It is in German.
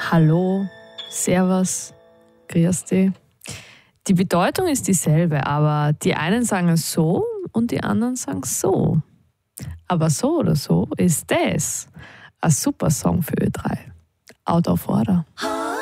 Hallo, Servus, Grüß dich. Die Bedeutung ist dieselbe, aber die einen sagen es so und die anderen sagen es so. Aber so oder so ist das ein super Song für Ö3. Out of Order.